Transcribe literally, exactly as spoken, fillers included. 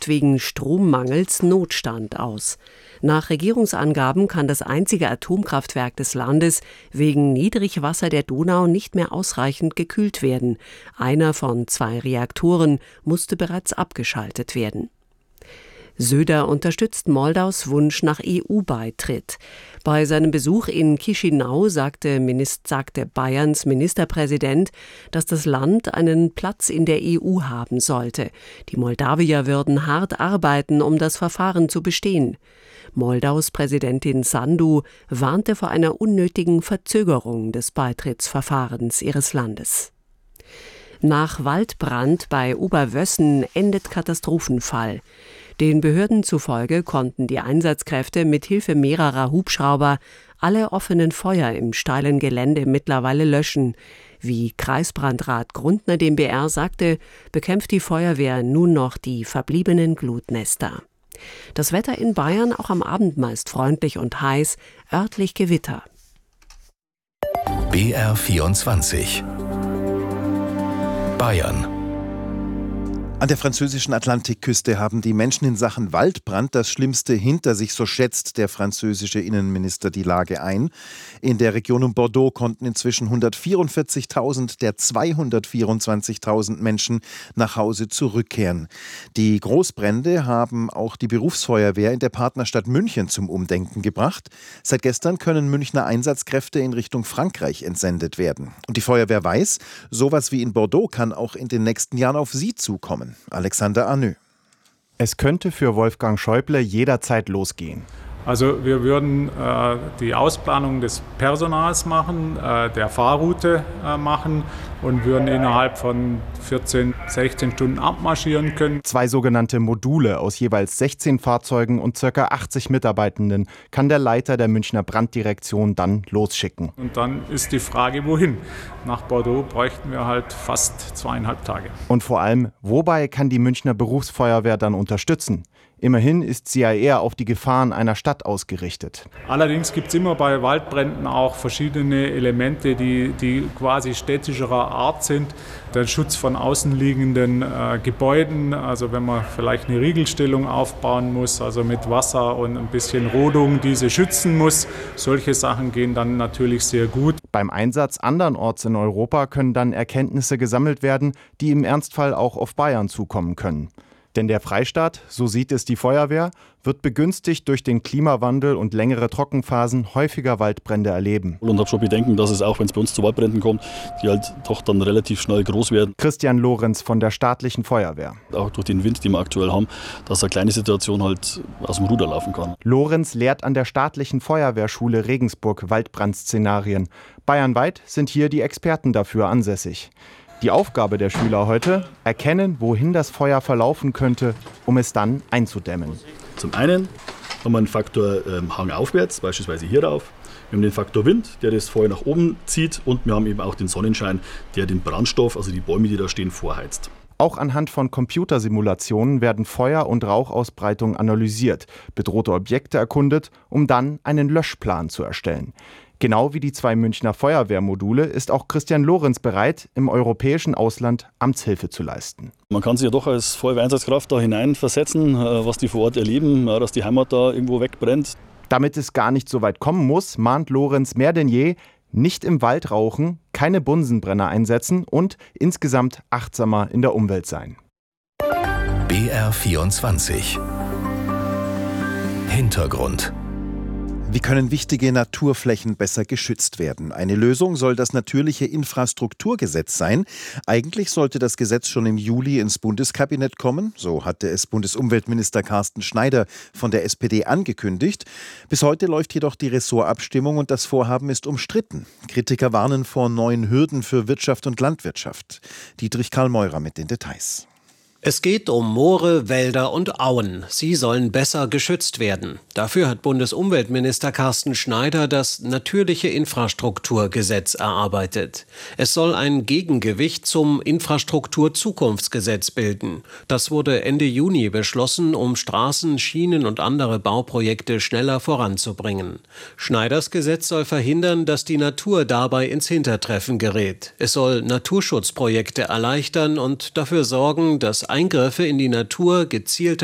ruft wegen Strommangels Notstand aus. Nach Regierungsangaben kann das einzige Atomkraftwerk des Landes wegen Niedrigwasser der Donau nicht mehr ausreichend gekühlt werden. Einer von zwei Reaktoren musste bereits abgeschaltet werden. Söder unterstützt Moldaus Wunsch nach E U-Beitritt. Bei seinem Besuch in Chișinău sagte, Minister, sagte Bayerns Ministerpräsident, dass das Land einen Platz in der E U haben sollte. Die Moldawier würden hart arbeiten, um das Verfahren zu bestehen. Moldaus Präsidentin Sandu warnte vor einer unnötigen Verzögerung des Beitrittsverfahrens ihres Landes. Nach Waldbrand bei Oberwössen endet Katastrophenfall. Den Behörden zufolge konnten die Einsatzkräfte mit Hilfe mehrerer Hubschrauber alle offenen Feuer im steilen Gelände mittlerweile löschen. Wie Kreisbrandrat Grundner dem B R sagte, bekämpft die Feuerwehr nun noch die verbliebenen Glutnester. Das Wetter in Bayern auch am Abend meist freundlich und heiß, örtlich Gewitter. B R vierundzwanzig Bayern. An der französischen Atlantikküste haben die Menschen in Sachen Waldbrand das Schlimmste hinter sich, so schätzt der französische Innenminister die Lage ein. In der Region um Bordeaux konnten inzwischen hundertvierundvierzigtausend der zweihundertvierundzwanzigtausend Menschen nach Hause zurückkehren. Die Großbrände haben auch die Berufsfeuerwehr in der Partnerstadt München zum Umdenken gebracht. Seit gestern können Münchner Einsatzkräfte in Richtung Frankreich entsendet werden. Und die Feuerwehr weiß, sowas wie in Bordeaux kann auch in den nächsten Jahren auf sie zukommen. Alexander Arnö. Es könnte für Wolfgang Schäuble jederzeit losgehen. Also wir würden äh, die Ausplanung des Personals machen, äh, der Fahrroute äh, machen und würden innerhalb von vierzehn, sechzehn Stunden abmarschieren können. Zwei sogenannte Module aus jeweils sechzehn Fahrzeugen und ca. achtzig Mitarbeitenden kann der Leiter der Münchner Branddirektion dann losschicken. Und dann ist die Frage, wohin? Nach Bordeaux bräuchten wir halt fast zweieinhalb Tage. Und vor allem, wobei kann die Münchner Berufsfeuerwehr dann unterstützen? Immerhin ist sie ja eher auf die Gefahren einer Stadt ausgerichtet. Allerdings gibt es immer bei Waldbränden auch verschiedene Elemente, die, die quasi städtischerer Art sind. Der Schutz von außenliegenden äh, Gebäuden, also wenn man vielleicht eine Riegelstellung aufbauen muss, also mit Wasser und ein bisschen Rodung diese schützen muss. Solche Sachen gehen dann natürlich sehr gut. Beim Einsatz andernorts in Europa können dann Erkenntnisse gesammelt werden, die im Ernstfall auch auf Bayern zukommen können. Denn der Freistaat, so sieht es die Feuerwehr, wird begünstigt durch den Klimawandel und längere Trockenphasen häufiger Waldbrände erleben. Und habe schon Bedenken, dass es auch, wenn es bei uns zu Waldbränden kommt, die halt doch dann relativ schnell groß werden. Christian Lorenz von der staatlichen Feuerwehr. Auch durch den Wind, den wir aktuell haben, dass eine kleine Situation halt aus dem Ruder laufen kann. Lorenz lehrt an der staatlichen Feuerwehrschule Regensburg Waldbrandszenarien. Bayernweit sind hier die Experten dafür ansässig. Die Aufgabe der Schüler heute: erkennen, wohin das Feuer verlaufen könnte, um es dann einzudämmen. Zum einen haben wir einen Faktor ähm, Hang aufwärts, beispielsweise hier drauf. Wir haben den Faktor Wind, der das Feuer nach oben zieht, und wir haben eben auch den Sonnenschein, der den Brandstoff, also die Bäume, die da stehen, vorheizt. Auch anhand von Computersimulationen werden Feuer- und Rauchausbreitung analysiert, bedrohte Objekte erkundet, um dann einen Löschplan zu erstellen. Genau wie die zwei Münchner Feuerwehrmodule ist auch Christian Lorenz bereit, im europäischen Ausland Amtshilfe zu leisten. Man kann sich ja doch als Feuerwehreinsatzkraft da hineinversetzen, was die vor Ort erleben, dass die Heimat da irgendwo wegbrennt. Damit es gar nicht so weit kommen muss, mahnt Lorenz mehr denn je: nicht im Wald rauchen, keine Bunsenbrenner einsetzen und insgesamt achtsamer in der Umwelt sein. B R vierundzwanzig Hintergrund. Wie können wichtige Naturflächen besser geschützt werden? Eine Lösung soll das natürliche Infrastrukturgesetz sein. Eigentlich sollte das Gesetz schon im Juli ins Bundeskabinett kommen. So hatte es Bundesumweltminister Carsten Schneider von der S P D angekündigt. Bis heute läuft jedoch die Ressortabstimmung und das Vorhaben ist umstritten. Kritiker warnen vor neuen Hürden für Wirtschaft und Landwirtschaft. Dietrich Karl Meurer mit den Details. Es geht um Moore, Wälder und Auen. Sie sollen besser geschützt werden. Dafür hat Bundesumweltminister Carsten Schneider das natürliche Infrastrukturgesetz erarbeitet. Es soll ein Gegengewicht zum Infrastrukturzukunftsgesetz bilden. Das wurde Ende Juni beschlossen, um Straßen, Schienen und andere Bauprojekte schneller voranzubringen. Schneiders Gesetz soll verhindern, dass die Natur dabei ins Hintertreffen gerät. Es soll Naturschutzprojekte erleichtern und dafür sorgen, dass Eingriffe in die Natur gezielter